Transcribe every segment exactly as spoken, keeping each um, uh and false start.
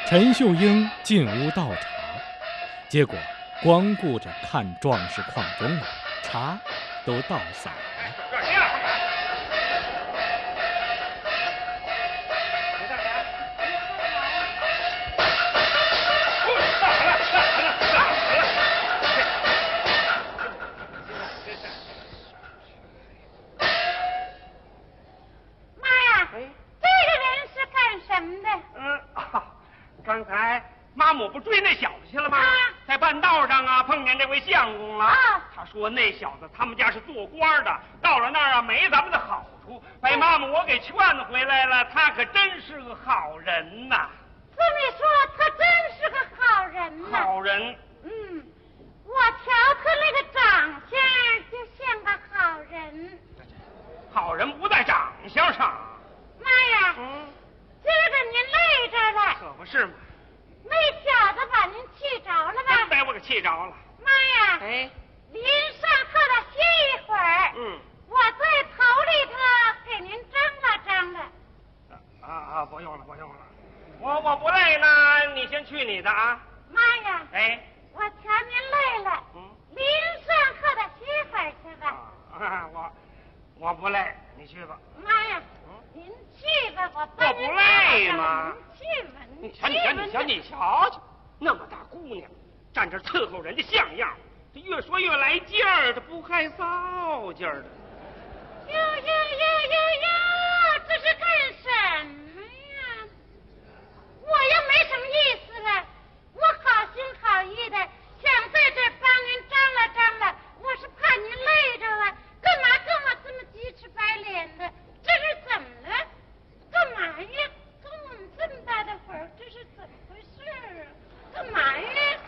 陈秀英进屋倒茶，结果光顾着看壮士矿中了，茶都倒洒了。 刚才妈母不追那小子去了吗？啊、在半道上啊，碰见这位相公了。啊、他说那小子他们家是做官的，到了那儿啊没咱们的好处，被妈母我给劝回来了。他可真是个好人呐！ 这么说，他真是个好人呐。 好人。 嗯，我瞧他那个长相就像个好人。 好人不在长相上。 妈呀！嗯。今儿个您累着了， 可不是嘛？ 那小子把您气着了吧？ 真把我给气着了。 妈呀！ 哎， 您上炕上歇一会儿。 嗯， 我在头里头给您张罗张罗。 啊啊，不用了，不用了，我我不累呢，你先去你的啊。 妈呀！ 哎， 我瞧您累了，嗯，您上炕上歇会儿去吧。 啊，我我不累，你去吧。 妈呀！您去吧，我我不累吗？ 您去吧， 你瞧，你瞧，你瞧，你瞧瞧，那么大姑娘，站这伺候人家像样，这越说越来劲儿，这不害臊劲儿的。 哟哟哟哟哟，这是干什么呀？我又没什么意思了，我好心好意的想在这帮您张罗张罗，我是怕您累着了，干嘛跟我这么鸡翅白脸的？这是怎么了？干嘛呀？跟我们这么大的会儿，这是怎么回事啊？干嘛呀？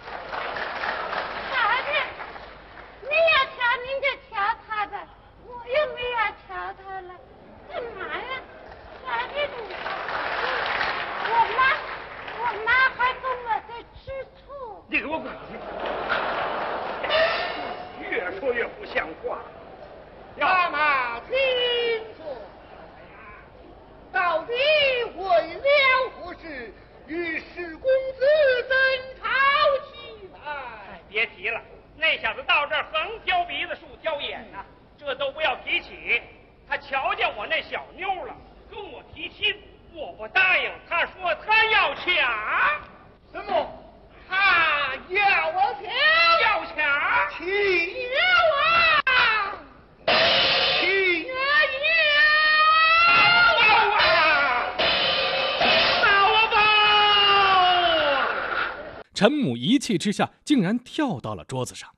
啥的？您要瞧您就瞧他吧，我又没要瞧他了。干嘛呀？啥的你？我妈，我妈还跟我在吃醋。 你给我滚去！越说越不像话。 妈妈听说，到底为了何事与史公子争吵起来？ 哎，别提了，那小子到这儿横挑鼻子竖挑眼呐、啊，这都不要提起。他瞧见我那小妞了，跟我提亲，我不答应。他说他要抢。 什么？他要抢？ 要抢？ 起了啊！起了要啊！闹啊吧！ 陈母一气之下，竟然跳到了桌子上。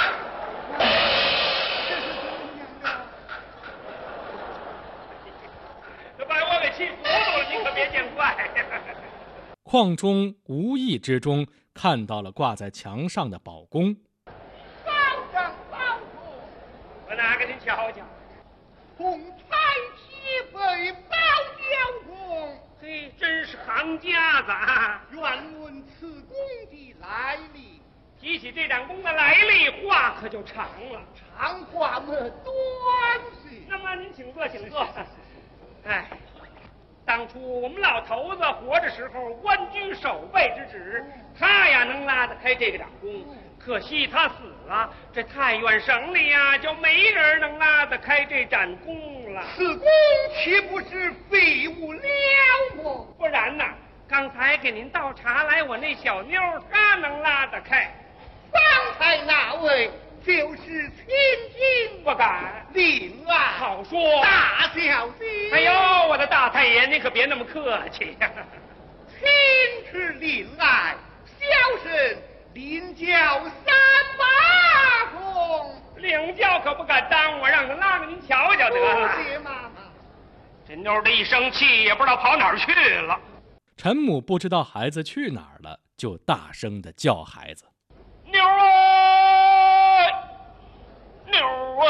这把我给气糊涂了，你可别见怪。 邝中无意之中看到了挂在墙上的宝弓。 保长保主， 我拿给您瞧瞧。 红彩旗被包交公， 嘿，真是行家子啊！ 愿问此弓的来历。 提起这盏弓的来历，话可就长了。 长话么短些。 那么您请坐，请坐。哎，当初我们老头子活着时候，官居守备之职，他呀能拉得开这个掌弓。可惜他死了，这太原省里呀就没人能拉得开这盏弓了。 此弓岂不是废物了么？ 不然呐，刚才给您倒茶来，我那小妞她能拉得开。 方才那位就是千金， 不敢。 令爱好说， 大小姐。 哎呦，我的大太爷，您可别那么客气呀、啊。 亲是令爱，小生领教三把弓。 领教可不敢当，我让他拉给您瞧瞧得了。 谢妈妈。 这妞的一生气，也不知道跑哪儿去了。 陈母不知道孩子去哪儿了，就大声地叫孩子：“ 妞儿，妞儿，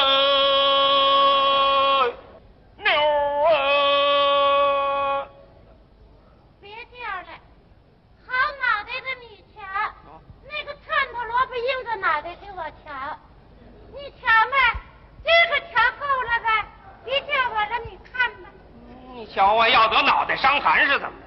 妞儿！” 别叫了，好脑袋的你瞧，哦、那个串头萝卜硬着脑袋给我瞧，你瞧吧，今儿个瞧够了吧？别叫我了，你看吧。 你瞧啊，要得脑袋伤寒是怎么着？